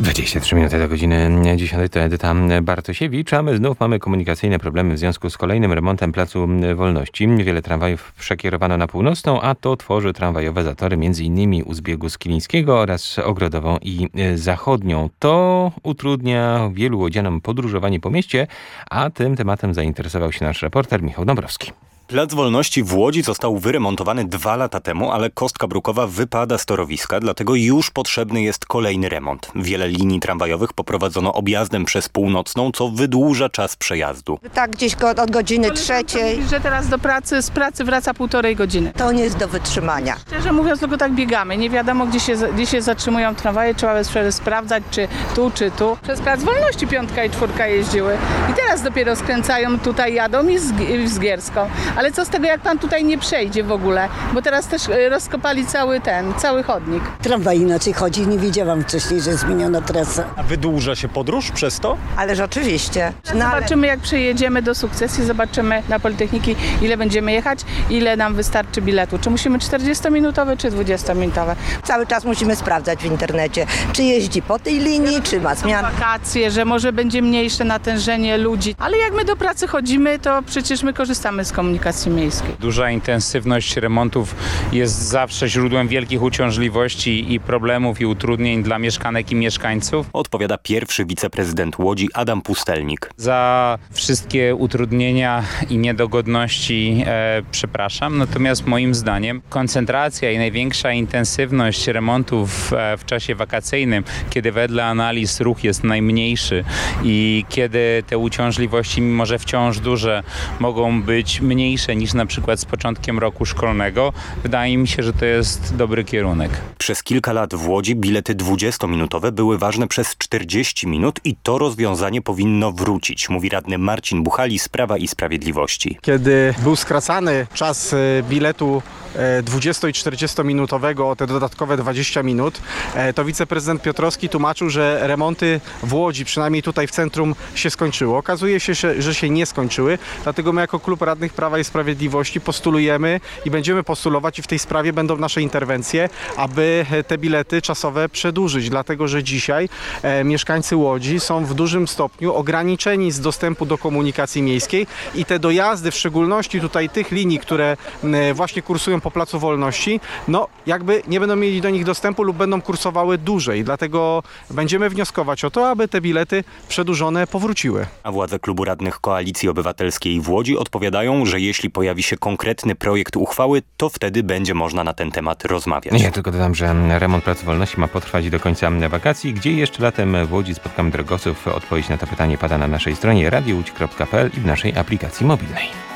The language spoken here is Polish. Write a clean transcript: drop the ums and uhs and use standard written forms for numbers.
23 minuty do godziny 10. To Edyta Bartosiewicz, a my znów mamy komunikacyjne problemy w związku z kolejnym remontem Placu Wolności. Wiele tramwajów przekierowano na Północną, a to tworzy tramwajowe zatory m.in. u zbiegu Skilińskiego oraz Ogrodową i Zachodnią. To utrudnia wielu łodzianom podróżowanie po mieście, a tym tematem zainteresował się nasz reporter Michał Dąbrowski. Plac Wolności w Łodzi został wyremontowany 2 lata temu, ale kostka brukowa wypada z torowiska, dlatego już potrzebny jest kolejny remont. Wiele linii tramwajowych poprowadzono objazdem przez Północną, co wydłuża czas przejazdu. Tak gdzieś od godziny 3. Że teraz z pracy wraca 1,5 godziny. To nie jest do wytrzymania. Szczerze mówiąc, tylko tak biegamy. Nie wiadomo, gdzie się zatrzymują tramwaje. Trzeba sprawdzać, czy tu. Przez Plac Wolności 5 i 4 jeździły. I teraz dopiero skręcają, tutaj jadą i w Zgierską. Ale co z tego, jak pan tutaj nie przejdzie w ogóle? Bo teraz też rozkopali cały chodnik. Tramwaj inaczej chodzi, nie wiedziałam wcześniej, że zmieniono trasę. A wydłuża się podróż przez to? Ależ oczywiście. Zobaczymy, jak przejedziemy do Sukcesji, zobaczymy na Politechniki, ile będziemy jechać, ile nam wystarczy biletu. Czy musimy 40-minutowe, czy 20-minutowe. Cały czas musimy sprawdzać w internecie, czy jeździ po tej linii, czy ma zmian. Wakacje, że może będzie mniejsze natężenie ludzi. Ale jak my do pracy chodzimy, to przecież my korzystamy z komunikacji miejskiej. Duża intensywność remontów jest zawsze źródłem wielkich uciążliwości i problemów i utrudnień dla mieszkanek i mieszkańców. Odpowiada pierwszy wiceprezydent Łodzi Adam Pustelnik. Za wszystkie utrudnienia i niedogodności przepraszam, natomiast moim zdaniem koncentracja i największa intensywność remontów w czasie wakacyjnym, kiedy wedle analiz ruch jest najmniejszy i kiedy te uciążliwości, mimo że wciąż duże, mogą być mniejsze niż na przykład z początkiem roku szkolnego, wydaje mi się, że to jest dobry kierunek. Przez kilka lat w Łodzi bilety 20-minutowe były ważne przez 40 minut i to rozwiązanie powinno wrócić, mówi radny Marcin Buchali z Prawa i Sprawiedliwości. Kiedy był skracany czas biletu 20 i 40-minutowego o te dodatkowe 20 minut, to wiceprezydent Piotrowski tłumaczył, że remonty w Łodzi, przynajmniej tutaj w centrum, się skończyły. Okazuje się, że się nie skończyły, dlatego my jako Klub Radnych Prawa i Sprawiedliwości postulujemy i będziemy postulować i w tej sprawie będą nasze interwencje, aby te bilety czasowe przedłużyć, dlatego że dzisiaj mieszkańcy Łodzi są w dużym stopniu ograniczeni z dostępu do komunikacji miejskiej i te dojazdy, w szczególności tutaj tych linii, które właśnie kursują po Placu Wolności, no jakby nie będą mieli do nich dostępu lub będą kursowały dłużej. Dlatego będziemy wnioskować o to, aby te bilety przedłużone powróciły. A władze Klubu Radnych Koalicji Obywatelskiej w Łodzi odpowiadają, że jeśli pojawi się konkretny projekt uchwały, to wtedy będzie można na ten temat rozmawiać. Ja tylko dodam, że remont Placu Wolności ma potrwać do końca wakacji. Gdzie jeszcze latem w Łodzi spotkamy drogowców? Odpowiedź na to pytanie pada na naszej stronie radiowodź.pl i w naszej aplikacji mobilnej.